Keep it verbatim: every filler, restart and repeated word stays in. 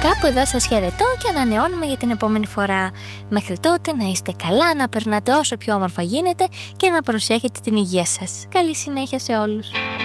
Κάπου εδώ σας χαιρετώ και ανανεώνουμε για την επόμενη φορά. Μέχρι τότε να είστε καλά, να περνάτε όσο πιο όμορφα γίνεται και να προσέχετε την υγεία σας. Καλή συνέχεια σε όλους.